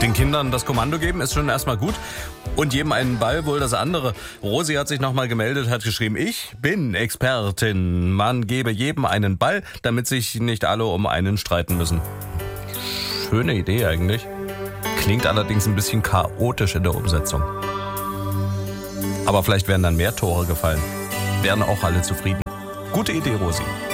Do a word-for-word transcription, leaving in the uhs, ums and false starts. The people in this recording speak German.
Den Kindern das Kommando geben ist schon erstmal gut. Und jedem einen Ball wohl das andere. Rosi hat sich nochmal gemeldet, hat geschrieben, ich bin Expertin. Man gebe jedem einen Ball, damit sich nicht alle um einen streiten müssen. Schöne Idee eigentlich. Klingt allerdings ein bisschen chaotisch in der Umsetzung. Aber vielleicht werden dann mehr Tore gefallen. Werden auch alle zufrieden. Gute Idee, Rosi.